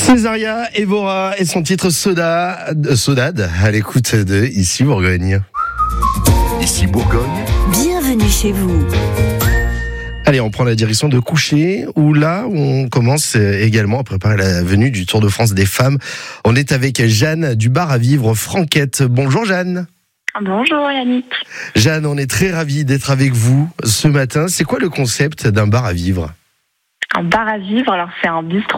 Césaria Evora et son titre Sodade à l'écoute de Ici Bourgogne. Ici Bourgogne. Bienvenue chez vous. Allez, on prend la direction de Couché, où là, on commence également à préparer la venue du Tour de France des femmes. On est avec Jeanne du bar à vivre Franquette. Bonjour Jeanne. Bonjour Yannick. Jeanne, on est très ravis d'être avec vous ce matin. C'est quoi le concept d'un bar à vivre ? Un bar à vivre, alors c'est un bistrot